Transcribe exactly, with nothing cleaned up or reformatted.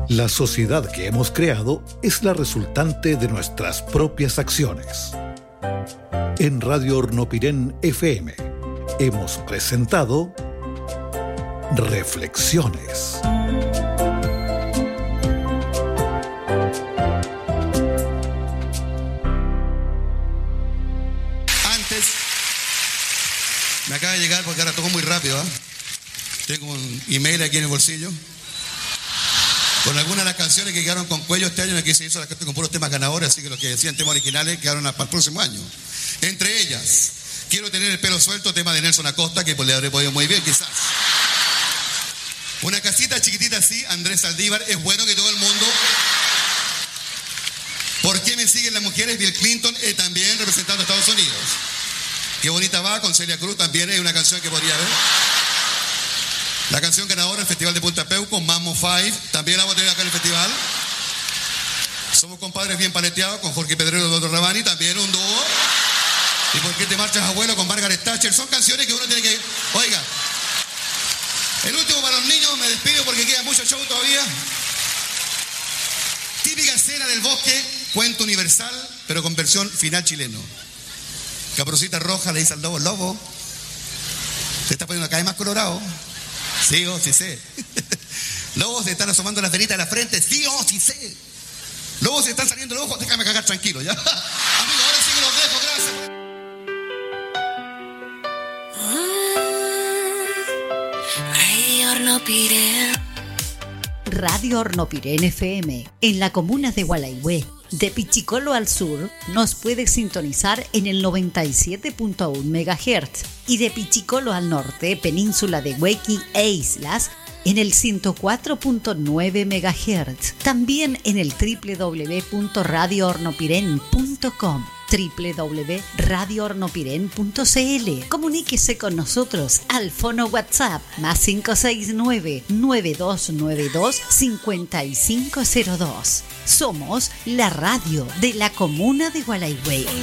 La sociedad que hemos creado es la resultante de nuestras propias acciones. En Radio Hornopirén F M hemos presentado Reflexiones. Antes, me acaba de llegar porque ahora toco muy rápido, ¿eh? Tengo un email aquí en el bolsillo con algunas de las canciones que quedaron con cuello este año. Aquí se hizo la canción con puros temas ganadores, así que los que decían temas originales quedaron para el próximo año. Entre ellas, Quiero tener el pelo suelto, tema de Nelson Acosta, que pues le habré podido muy bien, quizás. Una casita chiquitita así, Andrés Saldívar. Es bueno que todo el mundo... ¿Por qué me siguen las mujeres? Bill Clinton, eh, también representando a Estados Unidos. Qué bonita va, con Celia Cruz también es una canción que podría ver. La canción ganadora del Festival de Punta Peuco, Mammo Five, también la vamos a tener acá en el festival. Somos compadres bien paleteados con Jorge Pedrero y Doctor Rabani, también un dúo. ¿Y por qué te marchas, abuelo? Con Margaret Thatcher. Son canciones que uno tiene que... Oiga, el último para los niños, me despido porque queda mucho show todavía. Típica escena del bosque, cuento universal, pero con versión final chileno. Caperucita Roja le dice al lobo, lobo, te está poniendo cada vez más colorado. Sí, oh, sí sé. Lobos se están asomando las venitas de la frente. Sí, oh, sí sé. Lobos se están saliendo los ojos. Déjame cagar tranquilo, ¿ya? Amigo, ahora sí que los dejo. Gracias. Radio Hornopirén. Radio Hornopirén F M. En la comuna de Gualaihue, de Pichicolo al sur, nos puede sintonizar en el noventa y siete punto uno megahertz y de Pichicolo al norte, península de Huequi e islas, en el ciento cuatro punto nueve megahertz. También en el doble u doble u doble u punto radio hornopirén punto com, doble u doble u doble u punto radio hornopirén punto c l. Comuníquese con nosotros al fono WhatsApp más cinco seis nueve, nueve dos nueve dos, cinco cinco cero dos. Somos la radio de la comuna de Gualaihue.